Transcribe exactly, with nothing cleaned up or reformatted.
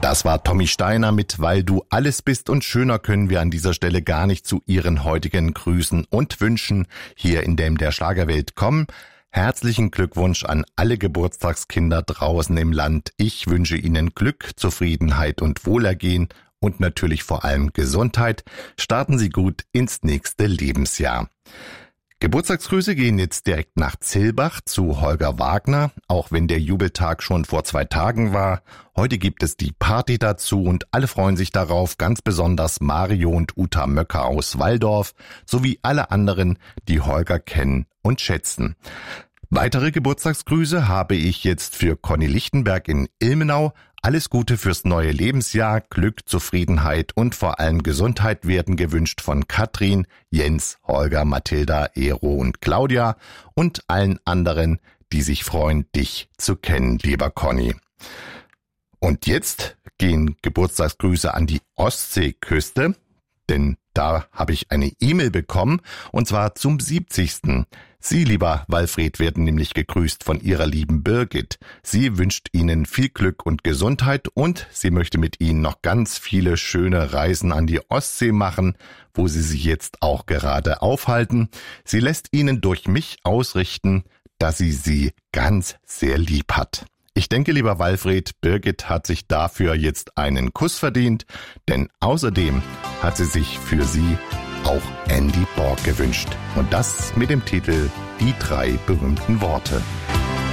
Das war Tommy Steiner mit Weil du alles bist, und schöner können wir an dieser Stelle gar nicht zu Ihren heutigen Grüßen und Wünschen hier in dem der Schlagerwelt kommen. Herzlichen Glückwunsch an alle Geburtstagskinder draußen im Land. Ich wünsche Ihnen Glück, Zufriedenheit und Wohlergehen und natürlich vor allem Gesundheit. Starten Sie gut ins nächste Lebensjahr. Geburtstagsgrüße gehen jetzt direkt nach Zillbach zu Holger Wagner, auch wenn der Jubeltag schon vor zwei Tagen war. Heute gibt es die Party dazu und alle freuen sich darauf, ganz besonders Mario und Uta Möcker aus Walldorf, sowie alle anderen, die Holger kennen und schätzen. Weitere Geburtstagsgrüße habe ich jetzt für Conny Lichtenberg in Ilmenau. Alles Gute fürs neue Lebensjahr, Glück, Zufriedenheit und vor allem Gesundheit werden gewünscht von Katrin, Jens, Holger, Mathilda, Ero und Claudia und allen anderen, die sich freuen, dich zu kennen, lieber Conny. Und jetzt gehen Geburtstagsgrüße an die Ostseeküste, denn da habe ich eine E-Mail bekommen, und zwar zum siebzigsten Sie, lieber Walfried, werden nämlich gegrüßt von Ihrer lieben Birgit. Sie wünscht Ihnen viel Glück und Gesundheit und sie möchte mit Ihnen noch ganz viele schöne Reisen an die Ostsee machen, wo Sie sich jetzt auch gerade aufhalten. Sie lässt Ihnen durch mich ausrichten, dass sie Sie ganz sehr lieb hat. Ich denke, lieber Walfried, Birgit hat sich dafür jetzt einen Kuss verdient, denn außerdem hat sie sich für Sie auch Andy Borg gewünscht. Und das mit dem Titel Die drei berühmten Worte.